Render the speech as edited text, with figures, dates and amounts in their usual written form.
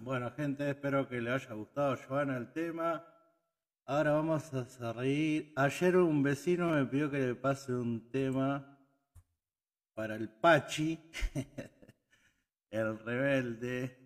Bueno, gente, espero que le haya gustado a Joana el tema. Ahora vamos a reír. Ayer un vecino me pidió que le pase un tema para el Pachi, el rebelde.